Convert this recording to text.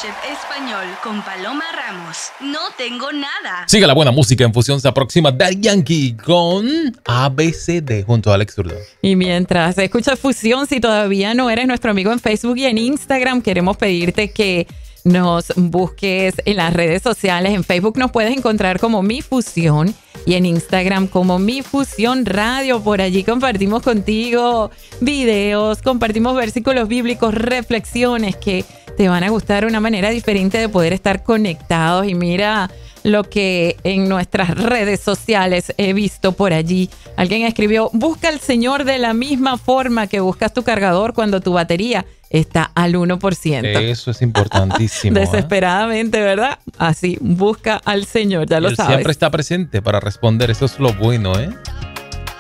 Chef Español con Paloma Ramos. No tengo nada. Sigue la buena música en Fusión. Se aproxima Daddy Yankee con ABCD junto a Alex Zurdo. Y mientras escuchas Fusión, si todavía no eres nuestro amigo en Facebook y en Instagram, queremos pedirte que nos busques en las redes sociales. En Facebook nos puedes encontrar como Mi Fusión y en Instagram como Mi Fusión Radio. Por allí compartimos contigo videos, compartimos versículos bíblicos, reflexiones que te van a gustar, una manera diferente de poder estar conectados. Y mira lo que en nuestras redes sociales he visto por allí. Alguien escribió: busca al Señor de la misma forma que buscas tu cargador cuando tu batería está al 1%. Eso es importantísimo. Desesperadamente, ¿verdad? Así, busca al Señor, ya lo sabes. Siempre está presente para responder, eso es lo bueno, ¿eh?